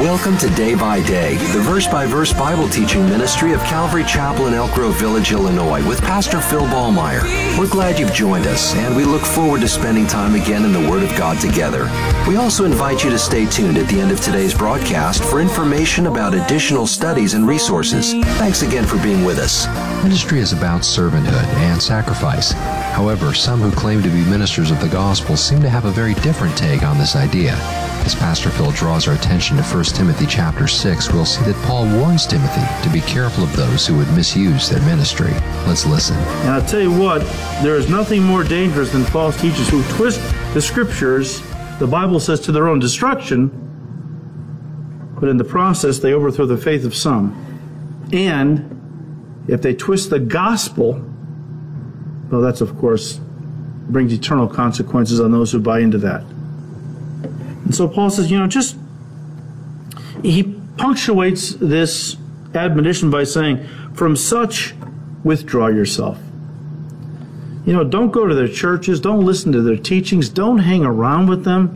Welcome to Day by Day, the verse-by-verse Bible teaching ministry of Calvary Chapel in Elk Grove Village, Illinois, with Pastor Phil Ballmeyer. We're glad you've joined us, and we look forward to spending time again in the Word of God together. We also invite you to stay tuned at the end of today's broadcast for information about additional studies and resources. Thanks again for being with us. Ministry is about servanthood and sacrifice. However, some who claim to be ministers of the gospel seem to have a very different take on this idea. As Pastor Phil draws our attention to 1 Timothy chapter 6, we'll see that Paul warns Timothy to be careful of those who would misuse their ministry. Let's listen. And I'll tell you what, there is nothing more dangerous than false teachers who twist the Scriptures, the Bible says, to their own destruction, but in the process they overthrow the faith of some. And if they twist the gospel, well, that's, of course, brings eternal consequences on those who buy into that. And so Paul says, he punctuates this admonition by saying, from such withdraw yourself. Don't go to their churches, don't listen to their teachings, don't hang around with them.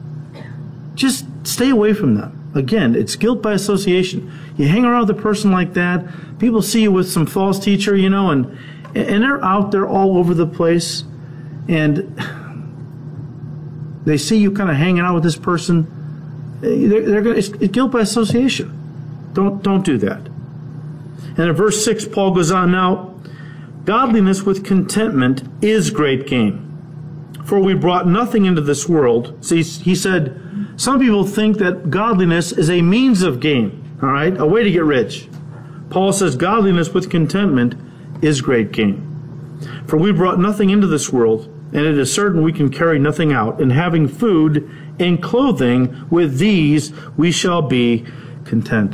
Just stay away from them. Again, it's guilt by association. You hang around with a person like that, people see you with some false teacher, and they're out there all over the place, and they see you kind of hanging out with this person. It's guilt by association. Don't do that. And in verse 6, Paul goes on, now, godliness with contentment is great gain. For we brought nothing into this world. See, he said, some people think that godliness is a means of gain, all right, a way to get rich. Paul says godliness with contentment is great gain. For we brought nothing into this world, and it is certain we can carry nothing out. And having food and clothing, with these we shall be content.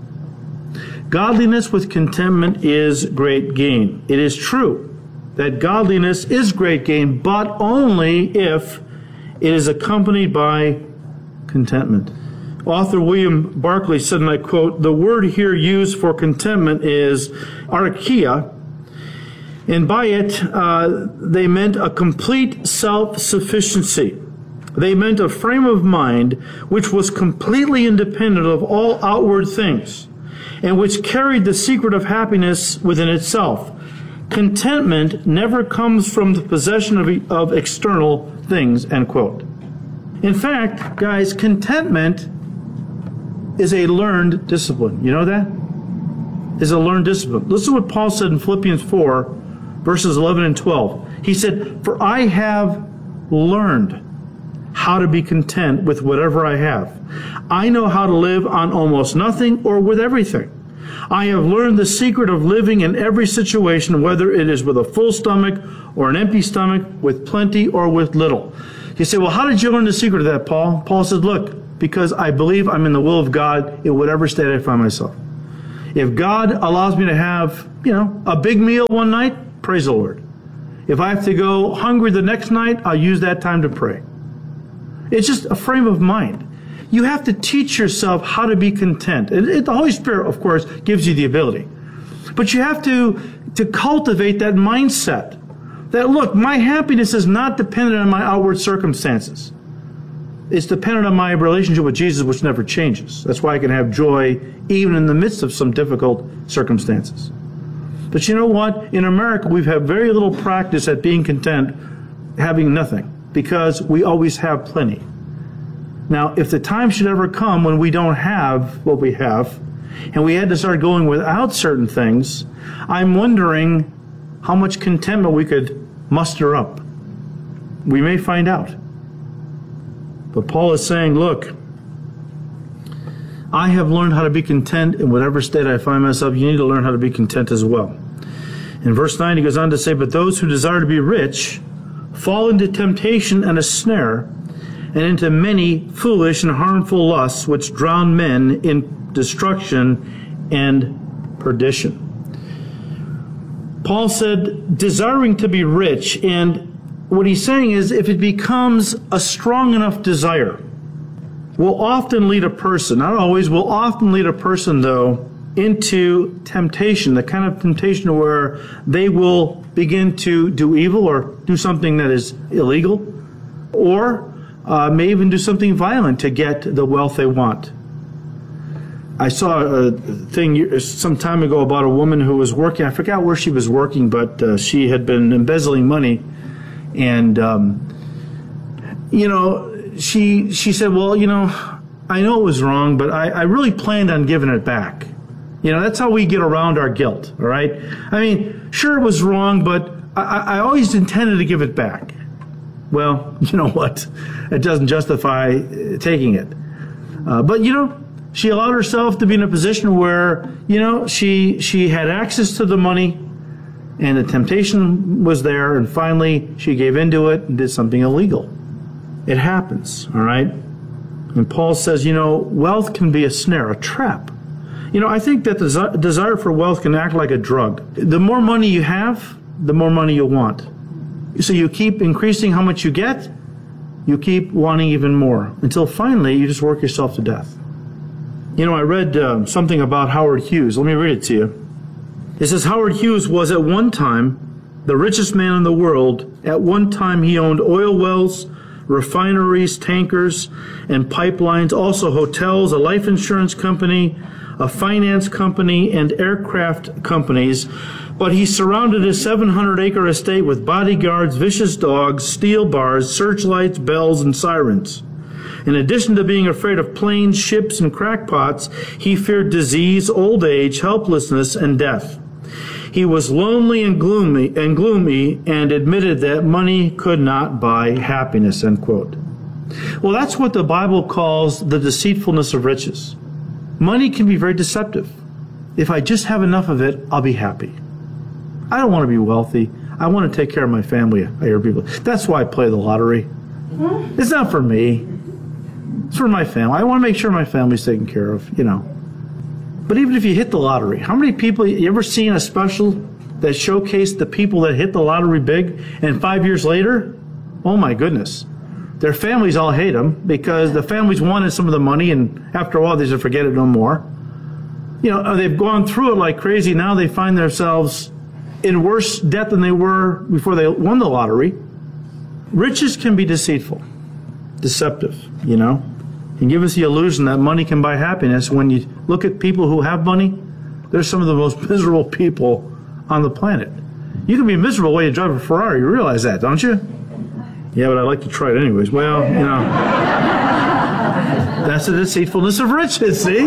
Godliness with contentment is great gain. It is true that godliness is great gain, but only if it is accompanied by contentment. Author William Barclay said, and I quote, the word here used for contentment is archeia, and by it, they meant a complete self-sufficiency. They meant a frame of mind which was completely independent of all outward things, and which carried the secret of happiness within itself. Contentment never comes from the possession of external things, end quote. In fact, guys, contentment is a learned discipline. You know that? Is a learned discipline. Listen to what Paul said in Philippians 4, verses 11 and 12. He said, for I have learned how to be content with whatever I have. I know how to live on almost nothing or with everything. I have learned the secret of living in every situation, whether it is with a full stomach or an empty stomach, with plenty or with little. You say, well, how did you learn the secret of that, Paul? Paul says, look, because I believe I'm in the will of God in whatever state I find myself. If God allows me to have, a big meal one night, praise the Lord. If I have to go hungry the next night, I'll use that time to pray. It's just a frame of mind. You have to teach yourself how to be content. The Holy Spirit, of course, gives you the ability. But you have to cultivate that mindset that, look, my happiness is not dependent on my outward circumstances. It's dependent on my relationship with Jesus, which never changes. That's why I can have joy even in the midst of some difficult circumstances. But you know what? In America, we've had very little practice at being content, having nothing, because we always have plenty. Now, if the time should ever come when we don't have what we have, and we had to start going without certain things, I'm wondering how much contentment we could muster up. We may find out. But Paul is saying, look, I have learned how to be content in whatever state I find myself. You need to learn how to be content as well. In verse 9, he goes on to say, but those who desire to be rich fall into temptation and a snare, and into many foolish and harmful lusts, which drown men in destruction and perdition. Paul said, desiring to be rich, and what he's saying is, if it becomes a strong enough desire, will often lead a person, not always, will often lead a person, though, into temptation, the kind of temptation where they will begin to do evil or do something that is illegal, or may even do something violent to get the wealth they want. I saw a thing some time ago about a woman who was working. I forgot where she was working, but she had been embezzling money. And, she said, well, I know it was wrong, but I really planned on giving it back. That's how we get around our guilt, all right? I mean, sure it was wrong, but I always intended to give it back. Well, you know what? It doesn't justify taking it. But she allowed herself to be in a position where, she had access to the money, and the temptation was there, and finally she gave into it and did something illegal. It happens, all right? And Paul says, wealth can be a snare, a trap. I think that the desire for wealth can act like a drug. The more money you have, the more money you'll want. So you keep increasing how much you get, you keep wanting even more, until finally you just work yourself to death. I read something about Howard Hughes. Let me read it to you. It says, Howard Hughes was at one time the richest man in the world. At one time he owned oil wells, refineries, tankers, and pipelines, also hotels, a life insurance company, a finance company, and aircraft companies. But he surrounded his 700-acre estate with bodyguards, vicious dogs, steel bars, searchlights, bells, and sirens. In addition to being afraid of planes, ships, and crackpots, he feared disease, old age, helplessness, and death. He was lonely and gloomy and admitted that money could not buy happiness, end quote. Well, that's what the Bible calls the deceitfulness of riches. Money can be very deceptive. If I just have enough of it, I'll be happy. I don't want to be wealthy. I want to take care of my family, I hear people. That's why I play the lottery. It's not for me. It's for my family. I want to make sure my family's taken care of, But even if you hit the lottery, how many people, you ever seen a special that showcased the people that hit the lottery big, and 5 years later, oh my goodness, their families all hate them because the families wanted some of the money, and after a while they just forget it no more. They've gone through it like crazy. Now they find themselves in worse debt than they were before they won the lottery. Riches can be deceitful, deceptive, and give us the illusion that money can buy happiness. When you look at people who have money, they're some of the most miserable people on the planet. You can be miserable while you drive a Ferrari. You realize that, don't you? Yeah, but I'd like to try it anyways. Well, that's the deceitfulness of riches, see?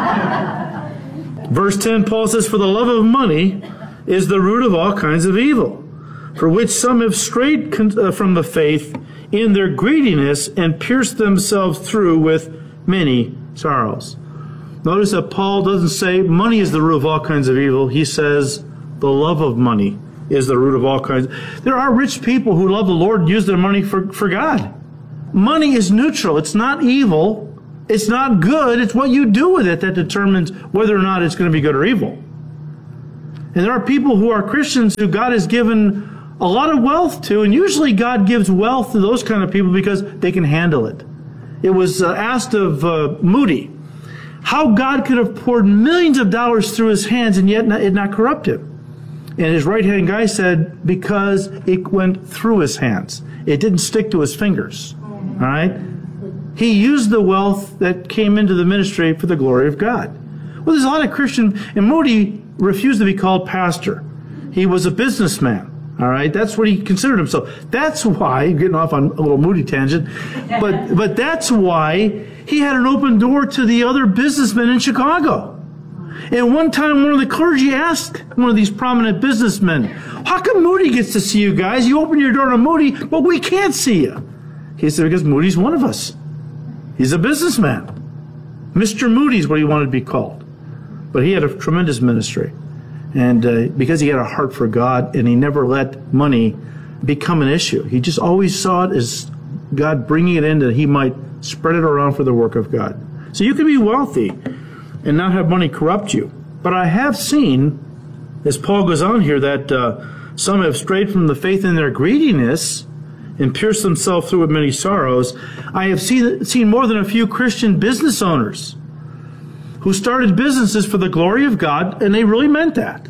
Verse 10, Paul says, for the love of money is the root of all kinds of evil, for which some have strayed from the faith in their greediness and pierced themselves through with many sorrows. Notice that Paul doesn't say money is the root of all kinds of evil. He says the love of money is the root of all kinds. There are rich people who love the Lord and use their money for God. Money is neutral. It's not evil. It's not good. It's what you do with it that determines whether or not it's going to be good or evil. And there are people who are Christians who God has given a lot of wealth to, and usually God gives wealth to those kind of people because they can handle it. It was asked of Moody how God could have poured millions of dollars through his hands and yet it not corrupt him. And his right-hand guy said, because it went through his hands. It didn't stick to his fingers. All right? He used the wealth that came into the ministry for the glory of God. Well, there's a lot of Christians, and Moody refused to be called pastor. He was a businessman. All right, that's what he considered himself. That's why, getting off on a little Moody tangent, but that's why he had an open door to the other businessmen in Chicago. And one time, one of the clergy asked one of these prominent businessmen, how come Moody gets to see you guys? You open your door to Moody, but we can't see you. He said, because Moody's one of us. He's a businessman. Mr. Moody's what he wanted to be called. But he had a tremendous ministry. And because he had a heart for God, and he never let money become an issue. He just always saw it as God bringing it in that he might spread it around for the work of God. So you can be wealthy and not have money corrupt you. But I have seen, as Paul goes on here, that some have strayed from the faith in their greediness and pierced themselves through with many sorrows. I have seen more than a few Christian business owners who started businesses for the glory of God, and they really meant that,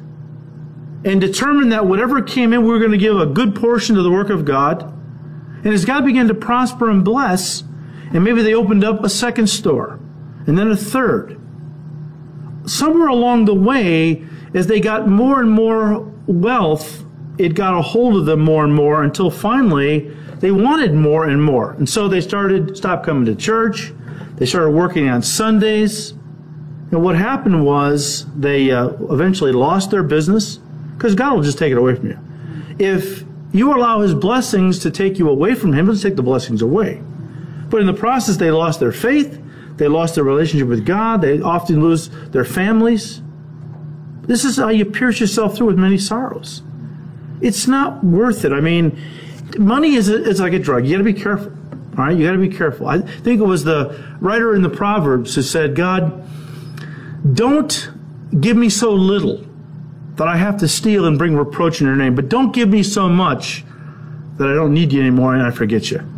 and determined that whatever came in, we were going to give a good portion to the work of God. And as God began to prosper and bless, and maybe they opened up a second store, and then a third, somewhere along the way, as they got more and more wealth, it got a hold of them more and more until finally they wanted more and more. And so they stopped coming to church. They started working on Sundays. And what happened was they eventually lost their business, because God will just take it away from you. If you allow His blessings to take you away from Him, He'll take the blessings away. But in the process, they lost their faith. They lost their relationship with God. They often lose their families. This is how you pierce yourself through with many sorrows. It's not worth it. I mean, money is like a drug. You got to be careful. All right, you got to be careful. I think it was the writer in the Proverbs who said, God, don't give me so little that I have to steal and bring reproach in your name, but don't give me so much that I don't need you anymore and I forget you.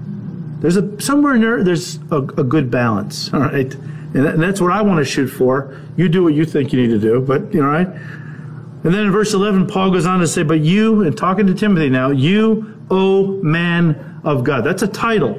Somewhere in there, there's a good balance, all right? And that's what I want to shoot for. You do what you think you need to do, but, all right? And then in verse 11, Paul goes on to say, but you, and talking to Timothy now, you, O man of God. That's a title.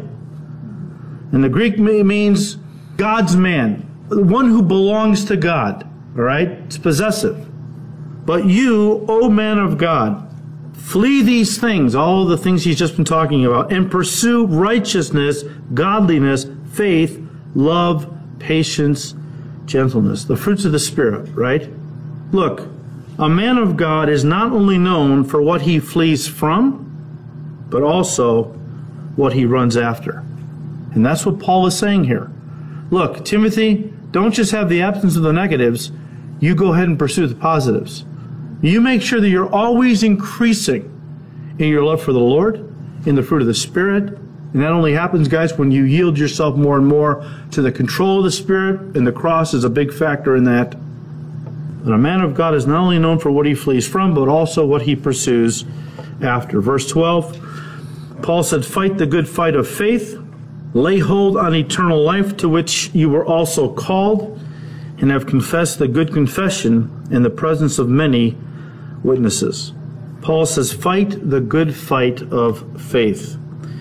And the Greek means God's man, the one who belongs to God, all right? It's possessive. But you, O man of God, flee these things, all the things he's just been talking about, and pursue righteousness, godliness, faith, love, patience, gentleness. The fruits of the Spirit, right? Look, a man of God is not only known for what he flees from, but also what he runs after. And that's what Paul is saying here. Look, Timothy, don't just have the absence of the negatives. You go ahead and pursue the positives. You make sure that you're always increasing in your love for the Lord, in the fruit of the Spirit. And that only happens, guys, when you yield yourself more and more to the control of the Spirit, and the cross is a big factor in that. And a man of God is not only known for what he flees from, but also what he pursues after. Verse 12, Paul said, fight the good fight of faith, lay hold on eternal life, to which you were also called, and have confessed the good confession in the presence of many witnesses. Paul says, fight the good fight of faith.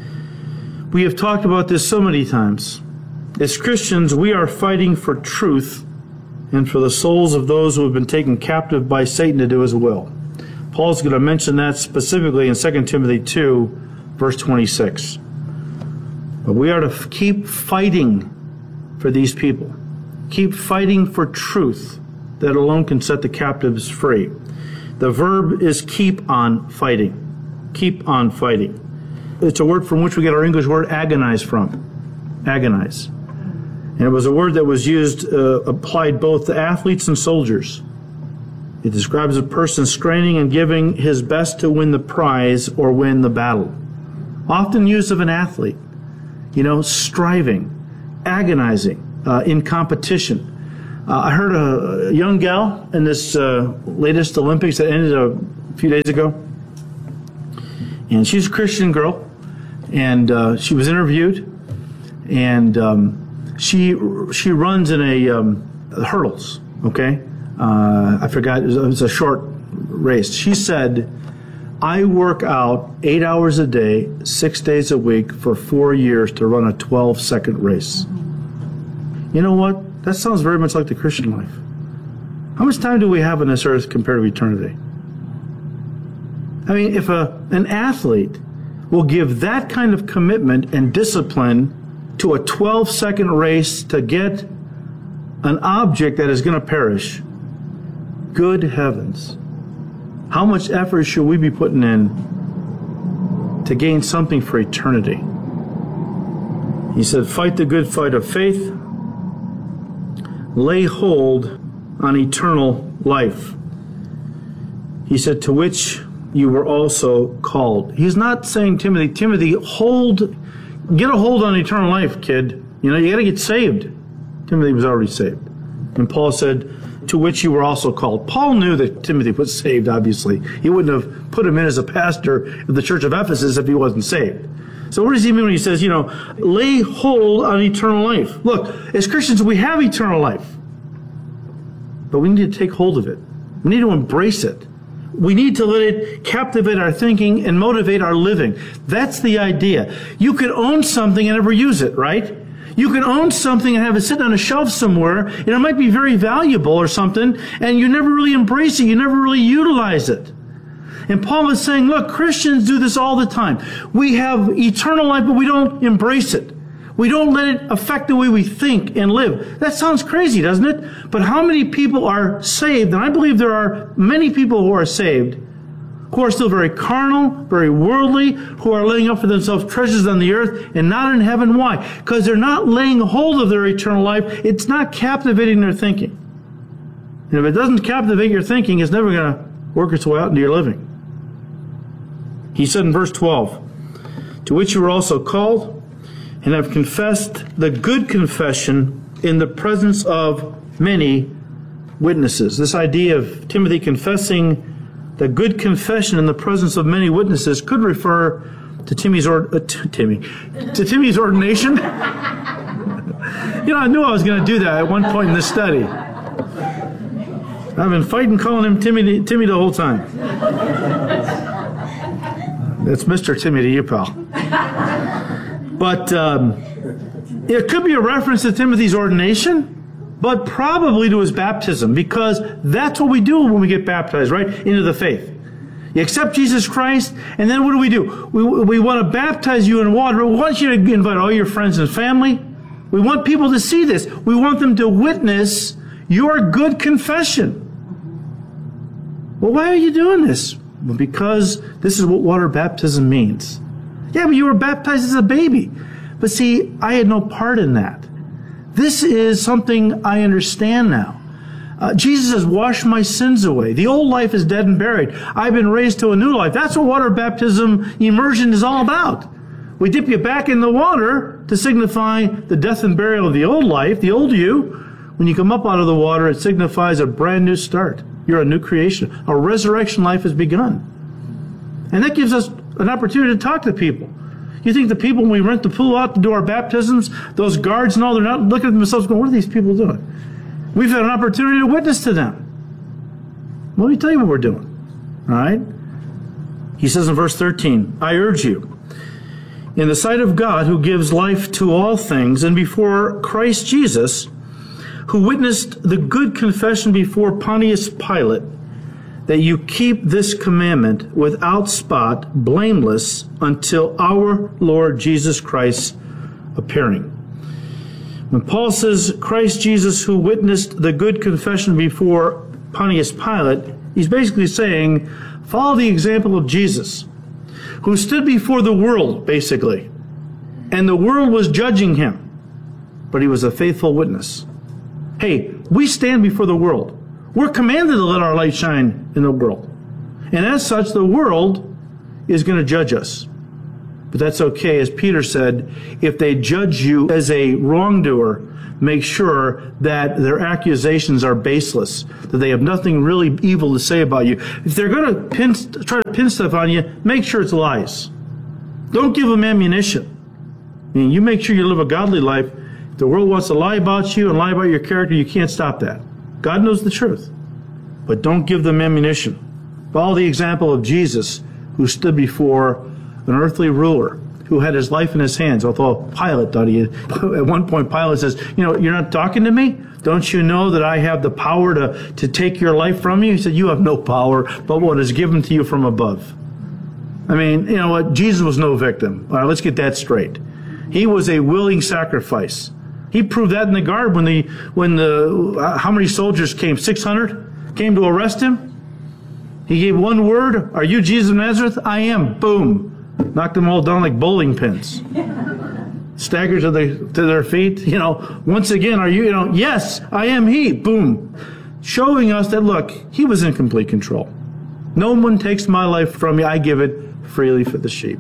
We have talked about this so many times. As Christians, we are fighting for truth and for the souls of those who have been taken captive by Satan to do his will. Paul's going to mention that specifically in 2 Timothy 2, verse 26. But we are to keep fighting for these people. Keep fighting for truth that alone can set the captives free. The verb is keep on fighting. Keep on fighting. It's a word from which we get our English word agonize from. Agonize. And it was a word that was used, applied both to athletes and soldiers. It describes a person straining and giving his best to win the prize or win the battle. Often used of an athlete. Striving, agonizing, in competition. I heard a young gal in this latest Olympics that ended a few days ago. And she's a Christian girl. And she was interviewed. And she runs in a hurdles, okay? I forgot, it was a short race. She said, I work out 8 hours a day, 6 days a week for 4 years to run a 12-second race. You know what? That sounds very much like the Christian life. How much time do we have on this earth compared to eternity? I mean, if an athlete will give that kind of commitment and discipline to a 12-second race to get an object that is going to perish, good heavens. How much effort should we be putting in to gain something for eternity? He said, fight the good fight of faith. Lay hold on eternal life. He said, to which you were also called. He's not saying, Timothy, get a hold on eternal life, kid. You got to get saved. Timothy was already saved. And Paul said, to which you were also called. Paul knew that Timothy was saved, obviously. He wouldn't have put him in as a pastor of the church of Ephesus if he wasn't saved. So what does he mean when he says, lay hold on eternal life? Look, as Christians, we have eternal life. But we need to take hold of it. We need to embrace it. We need to let it captivate our thinking and motivate our living. That's the idea. You could own something and never use it, right? You can own something and have it sitting on a shelf somewhere, and it might be very valuable or something, and you never really embrace it. You never really utilize it. And Paul is saying, look, Christians do this all the time. We have eternal life, but we don't embrace it. We don't let it affect the way we think and live. That sounds crazy, doesn't it? But how many people are saved? And I believe there are many people who are saved who are still very carnal, very worldly, who are laying up for themselves treasures on the earth and not in heaven. Why? Because they're not laying hold of their eternal life. It's not captivating their thinking. And if it doesn't captivate your thinking, it's never going to work its way out into your living. He said in verse 12, to which you were also called, and have confessed the good confession in the presence of many witnesses. This idea of Timothy confessing the good confession in the presence of many witnesses could refer to Timmy's ordination. I knew I was going to do that at one point in this study. I've been fighting calling him Timmy the whole time. That's Mr. Timmy to you, pal. But it could be a reference to Timothy's ordination, but probably to his baptism, because that's what we do when we get baptized, right? Into the faith. You accept Jesus Christ, and then what do? We want to baptize you in water. We want you to invite all your friends and family. We want people to see this. We want them to witness your good confession. Well, why are you doing this? Well, because this is what water baptism means. Yeah, but you were baptized as a baby. But see, I had no part in that. This is something I understand now. Jesus has washed my sins away. The old life is dead and buried. I've been raised to a new life. That's what water baptism immersion is all about. We dip you back in the water to signify the death and burial of the old life, the old you. When you come up out of the water, it signifies a brand new start. You're a new creation. A resurrection life has begun. And that gives us an opportunity to talk to people. You think the people, when we rent the pool out to do our baptisms, those guards and all, they're not looking at themselves going, what are these people doing? We've had an opportunity to witness to them. Let me tell you what we're doing. All right? He says in verse 13, I urge you, in the sight of God who gives life to all things, and before Christ Jesus, who witnessed the good confession before Pontius Pilate, that you keep this commandment without spot, blameless, until our Lord Jesus Christ appearing. When Paul says Christ Jesus who witnessed the good confession before Pontius Pilate, he's basically saying, follow the example of Jesus, who stood before the world, basically, and the world was judging him, but he was a faithful witness. Hey, we stand before the world. We're commanded to let our light shine in the world. And as such, the world is going to judge us. But that's okay. As Peter said, if they judge you as a wrongdoer, make sure that their accusations are baseless, that they have nothing really evil to say about you. If they're going to try to pin stuff on you, make sure it's lies. Don't give them ammunition. I mean, you make sure you live a godly life. If the world wants to lie about you and lie about your character, you can't stop that. God knows the truth. But don't give them ammunition. Follow the example of Jesus, who stood before an earthly ruler, who had his life in his hands, although Pilate thought he had. At one point, Pilate says, you're not talking to me? Don't you know that I have the power to take your life from you? He said, you have no power but what is given to you from above. I mean, you know what? Jesus was no victim. All right, let's get that straight. He was a willing sacrifice. He proved that in the garden when how many soldiers came? 600 came to arrest him. He gave one word. Are you Jesus of Nazareth? I am. Boom. Knocked them all down like bowling pins. Staggered to their feet. Once again, are you? Yes, I am he. Boom. Showing us that, look, he was in complete control. No one takes my life from me. I give it freely for the sheep.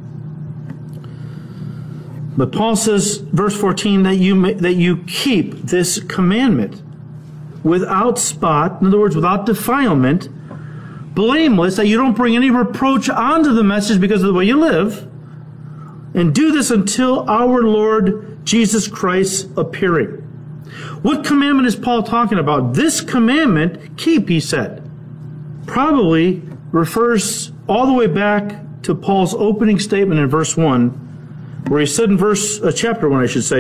But Paul says, verse 14, that you keep this commandment without spot, in other words, without defilement, blameless, that you don't bring any reproach onto the message because of the way you live, and do this until our Lord Jesus Christ appearing. What commandment is Paul talking about? This commandment, keep, he said, probably refers all the way back to Paul's opening statement in verse 1, where he said in chapter 1, I should say,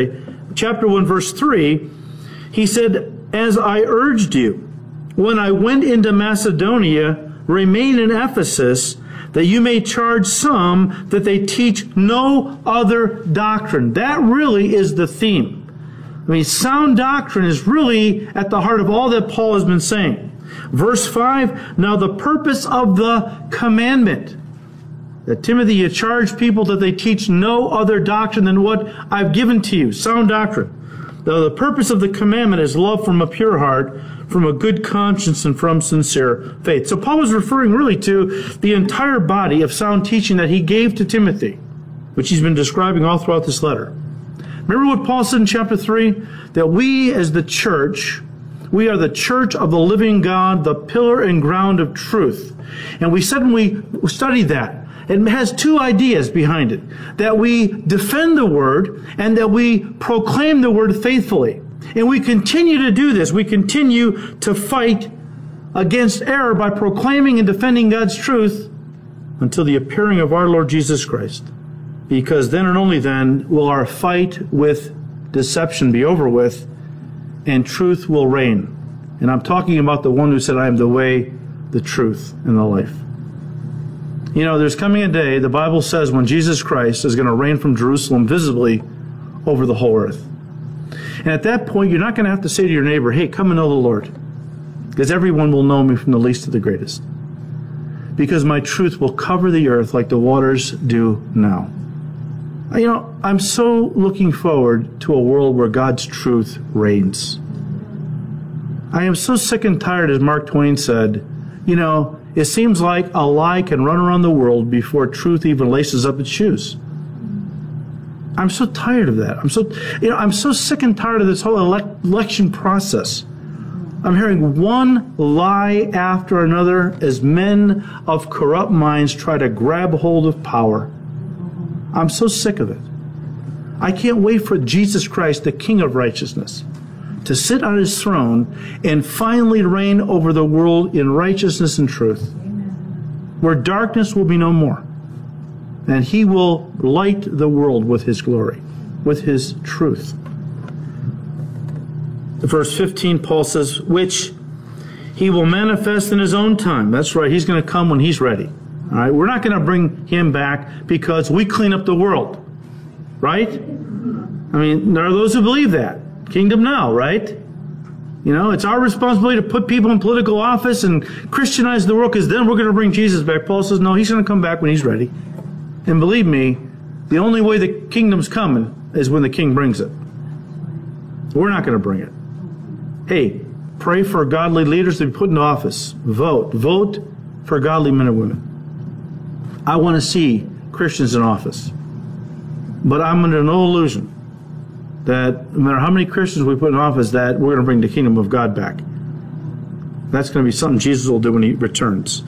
chapter 1, verse 3, he said, "As I urged you, when I went into Macedonia, remain in Ephesus, that you may charge some that they teach no other doctrine." That really is the theme. I mean, sound doctrine is really at the heart of all that Paul has been saying. Verse 5, "Now the purpose of the commandment, that Timothy, you charge people that they teach no other doctrine than what I've given to you," sound doctrine. Now the purpose of the commandment is love from a pure heart, from a good conscience, and from sincere faith. So Paul was referring really to the entire body of sound teaching that he gave to Timothy, which he's been describing all throughout this letter. Remember what Paul said in chapter 3? That we as the church, we are the church of the living God, the pillar and ground of truth. And we said when we studied that, it has two ideas behind it. That we defend the word and that we proclaim the word faithfully. And we continue to do this. We continue to fight against error by proclaiming and defending God's truth until the appearing of our Lord Jesus Christ. Because then and only then will our fight with deception be over with and truth will reign. And I'm talking about the one who said, "I am the way, the truth, and the life." You know, there's coming a day, the Bible says, when Jesus Christ is going to reign from Jerusalem visibly over the whole earth. And at that point, you're not going to have to say to your neighbor, "Hey, come and know the Lord." Because everyone will know me from the least to the greatest. Because my truth will cover the earth like the waters do now. You know, I'm so looking forward to a world where God's truth reigns. I am so sick and tired, as Mark Twain said, you know, it seems like a lie can run around the world before truth even laces up its shoes. I'm so tired of that. I'm so sick and tired of this whole election process. I'm hearing one lie after another as men of corrupt minds try to grab hold of power. I'm so sick of it. I can't wait for Jesus Christ, the King of righteousness, to sit on his throne and finally reign over the world in righteousness and truth, where darkness will be no more. And he will light the world with his glory, with his truth. Verse 15, Paul says, "Which he will manifest in his own time." That's right, he's going to come when he's ready. All right, we're not going to bring him back because we clean up the world, right? I mean, there are those who believe that. Kingdom now, right? You know, it's our responsibility to put people in political office and Christianize the world because then we're going to bring Jesus back. Paul says, no, he's going to come back when he's ready. And believe me, the only way the kingdom's coming is when the king brings it. We're not going to bring it. Hey, pray for godly leaders to be put into office. Vote. Vote for godly men and women. I want to see Christians in office. But I'm under no illusion that no matter how many Christians we put in office, that we're going to bring the kingdom of God back. That's going to be something Jesus will do when he returns.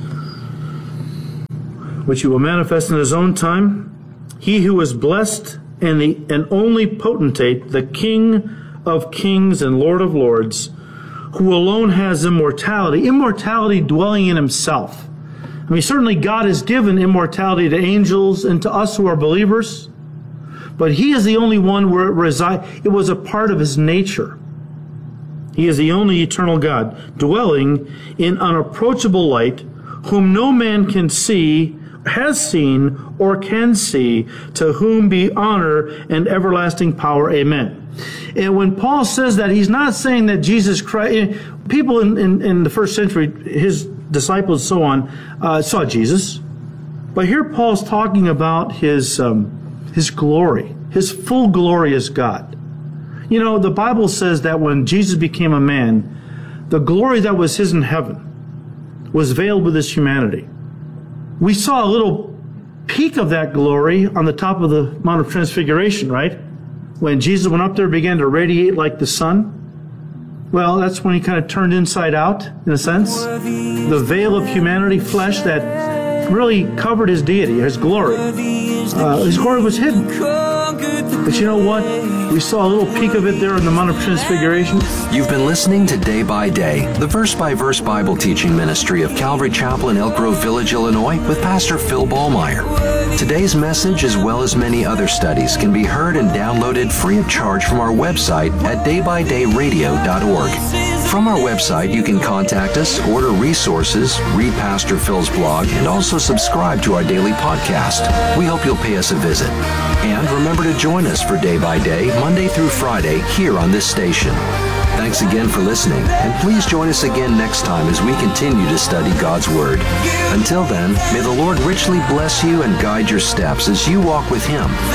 Which he will manifest in his own time. He who is blessed and only potentate, the King of kings and Lord of lords, who alone has immortality dwelling in himself. I mean, certainly God has given immortality to angels and to us who are believers, but he is the only one where it resides. It was a part of his nature. He is the only eternal God, dwelling in unapproachable light, whom no man can see, has seen, or can see, to whom be honor and everlasting power. Amen. And when Paul says that, he's not saying that Jesus Christ, people in the first century, his disciples and so on, saw Jesus. But here Paul's talking about his glory, his full glory as God. You know, the Bible says that when Jesus became a man, the glory that was his in heaven was veiled with his humanity. We saw a little peek of that glory on the top of the Mount of Transfiguration, right? When Jesus went up there and began to radiate like the sun. Well, that's when he kind of turned inside out, in a sense. The veil of humanity, flesh, that really covered his deity, his glory. His glory was hidden. But you know what? We saw a little peek of it there in the Mount of Transfiguration. You've been listening to Day by Day, the verse-by-verse Bible teaching ministry of Calvary Chapel in Elk Grove Village, Illinois, with Pastor Phil Ballmeyer. Today's message, as well as many other studies, can be heard and downloaded free of charge from our website at daybydayradio.org. From our website, you can contact us, order resources, read Pastor Phil's blog, and also subscribe to our daily podcast. We hope you'll pay us a visit. And remember to join us for Day by Day, Monday through Friday, here on this station. Thanks again for listening, and please join us again next time as we continue to study God's Word. Until then, may the Lord richly bless you and guide your steps as you walk with Him.